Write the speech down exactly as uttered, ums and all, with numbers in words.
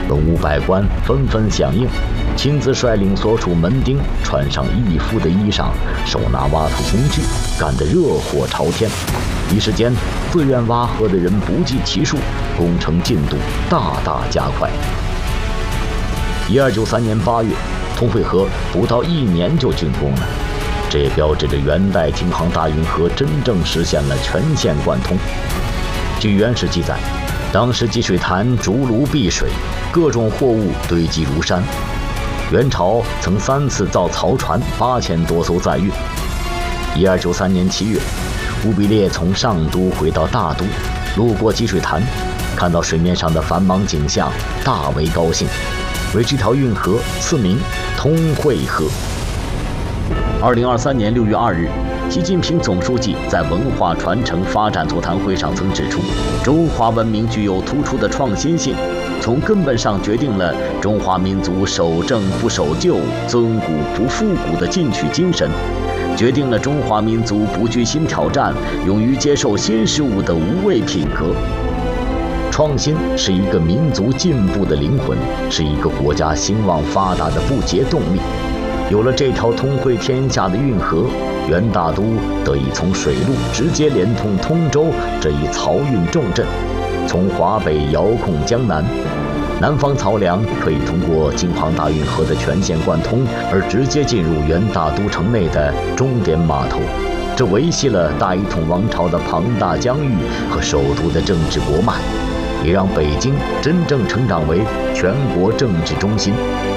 文武百官纷纷响应，亲自率领所属门丁穿上义父的衣裳，手拿挖土工具，干得热火朝天。一时间，自愿挖河的人不计其数，工程进度大大加快。一二九三年八月，通惠河不到一年就竣工了，这也标志着元代京杭大运河真正实现了全线贯通。据原始记载，当时积水潭竹炉碧水，各种货物堆积如山。元朝曾三次造漕船八千多艘载运。一二九三年七月，忽必烈从上都回到大都，路过积水潭，看到水面上的繁忙景象，大为高兴，为这条运河赐名通惠河。二零二三年六月二日，习近平总书记在文化传承发展座谈会上曾指出，中华文明具有突出的创新性，从根本上决定了中华民族守正不守旧、尊古不复古的进取精神，决定了中华民族不惧新挑战、勇于接受新事物的无畏品格。创新是一个民族进步的灵魂，是一个国家兴旺发达的不竭动力。有了这条通惠天下的运河，元大都得以从水路直接连通通州这一漕运重镇，从华北遥控江南。南方漕粮可以通过京杭大运河的全线贯通，而直接进入元大都城内的终点码头，这维系了大一统王朝的庞大疆域和首都的政治国脉，也让北京真正成长为全国政治中心。